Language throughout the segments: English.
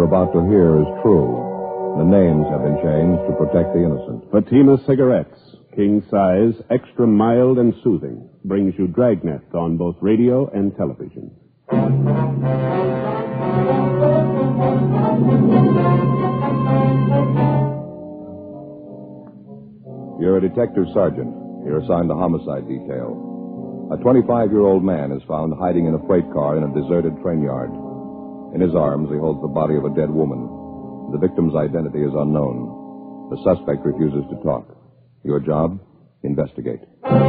about to hear is true. The names have been changed to protect the innocent. Fatima Cigarettes, king size, extra mild and soothing, brings you Dragnet on both radio and television. You're a detective sergeant. You're assigned to homicide detail. A 25-year-old man is found hiding in a freight car in a deserted train yard. In his arms, he holds the body of a dead woman. The victim's identity is unknown. The suspect refuses to talk. Your job? Investigate.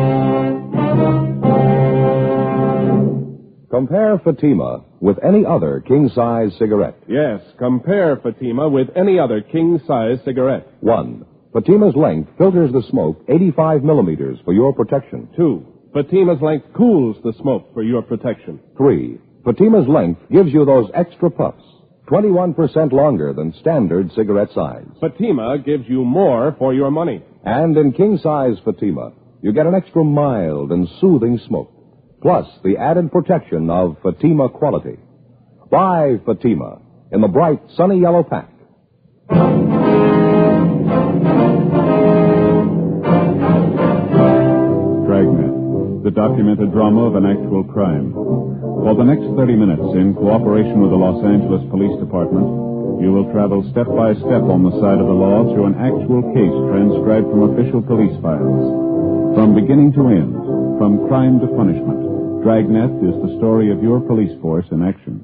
Compare Fatima with any other king-size cigarette. Yes, compare Fatima with any other king-size cigarette. 1. Fatima's length filters the smoke 85 millimeters for your protection. 2. Fatima's length cools the smoke for your protection. 3. Fatima's length gives you those extra puffs, 21% longer than standard cigarette size. Fatima gives you more for your money. And in king-size Fatima, you get an extra mild and soothing smoke, plus the added protection of Fatima quality. Buy Fatima in the bright, sunny yellow pack. Dragnet, the documented drama of an actual crime. For the next 30 minutes, in cooperation with the Los Angeles Police Department, you will travel step by step on the side of the law through an actual case transcribed from official police files. From beginning to end, from crime to punishment, Dragnet is the story of your police force in action.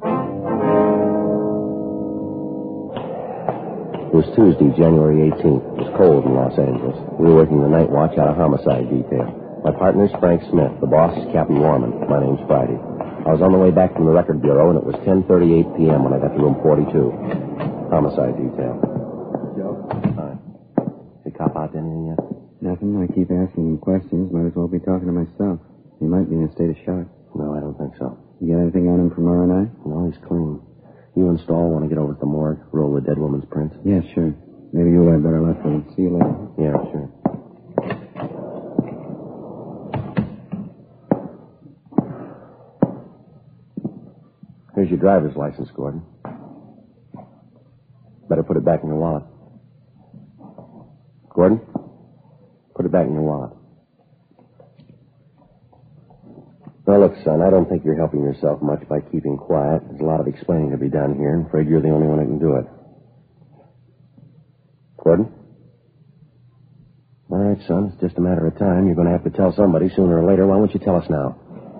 It was Tuesday, January 18th. It was cold in Los Angeles. We were working the night watch out of homicide detail. My partner's Frank Smith. The boss is Captain Warman. My name's Friday. I was on the way back from the record bureau, and it was 10:38 p.m. when I got to room 42. Homicide detail. Joe? Hi. Did you cop out to anything yet? Nothing. I keep asking him questions. Might as well be talking to myself. He might be in a state of shock. No, I don't think so. You got anything on him from R&I? No, he's clean. You and Stahl want to get over to the morgue, roll the dead woman's prints? Yeah, sure. Maybe you had better left with him. See you later. Yeah, sure. Here's your driver's license, Gordon. Better put it back in your wallet. Gordon, put it back in your wallet. Now, look, son, I don't think you're helping yourself much by keeping quiet. There's a lot of explaining to be done here. I'm afraid you're the only one who can do it. Gordon? All right, son, it's just a matter of time. You're going to have to tell somebody sooner or later. Why won't you tell us now?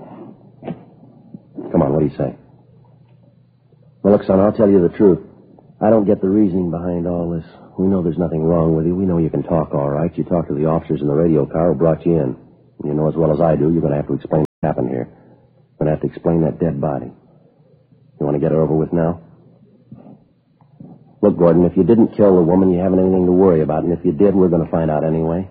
Come on, what do you say? Well, look, son, I'll tell you the truth. I don't get the reasoning behind all this. We know there's nothing wrong with you. We know you can talk all right. You talked to the officers in the radio car who brought you in. You know as well as I do, you're going to have to explain what happened here. You're going to have to explain that dead body. You want to get it over with now? Look, Gordon, if you didn't kill the woman, you haven't anything to worry about. And if you did, we're going to find out anyway.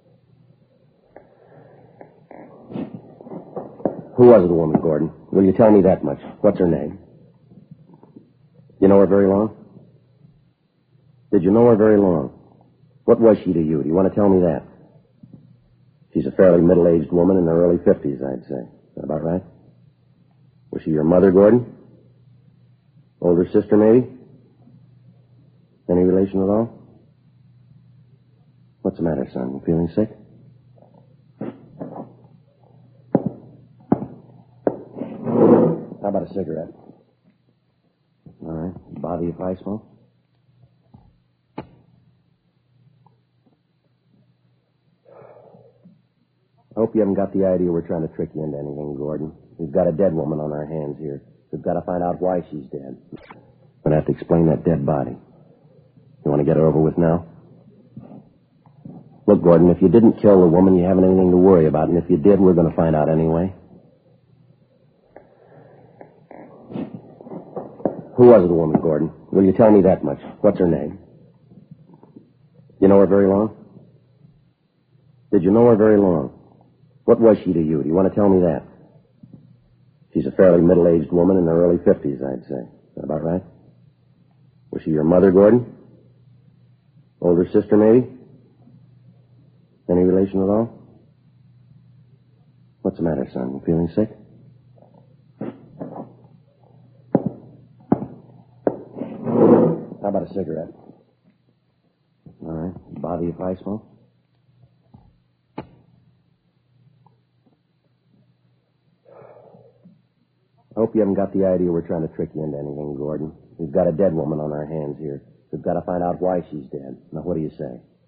Who was the woman, Gordon? Will you tell me that much? What's her name? You know her very long? Did you know her very long? What was she to you? Do you want to tell me that? She's a fairly middle-aged woman in her early 50s, I'd say. Is that about right? Was she your mother, Gordon? Older sister, maybe? Any relation at all? What's the matter, son? You feeling sick? How about a cigarette? All right. Bother you if I smoke? I hope you haven't got the idea we're trying to trick you into anything, Gordon. We've got a dead woman on our hands here. We've got to find out why she's dead. We're going to have to explain that dead body. You want to get it over with now? Look, Gordon, if you didn't kill the woman, you haven't anything to worry about. And if you did, we're going to find out anyway. Who was the woman, Gordon? Will you tell me that much? What's her name? You know her very long? Did you know her very long? What was she to you? Do you want to tell me that? She's a fairly middle-aged woman in her early 50s, I'd say. Is that about right? Was she your mother, Gordon? Older sister, maybe? Any relation at all? What's the matter, son? You feeling sick? about a cigarette? All right. Bother you if I smoke? I hope you haven't got the idea we're trying to trick you into anything, Gordon. We've got a dead woman on our hands here. We've got to find out why she's dead. Now, what do you say?